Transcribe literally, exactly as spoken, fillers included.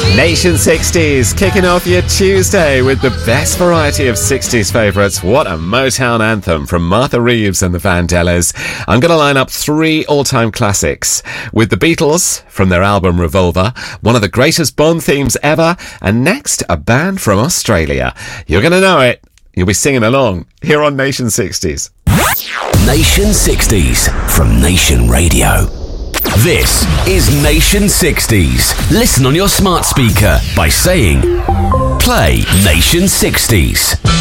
Nation sixties, kicking off your Tuesday with the best variety of sixties favourites. What a Motown anthem from Martha Reeves and the Vandellas. I'm going to line up three all-time classics with the Beatles from their album Revolver, one of the greatest Bond themes ever, and next, a band from Australia. You're going to know it. You'll be singing along here on Nation sixties. Nation sixties from Nation Radio. This is Nation sixties. Listen on your smart speaker by saying, play Nation sixties.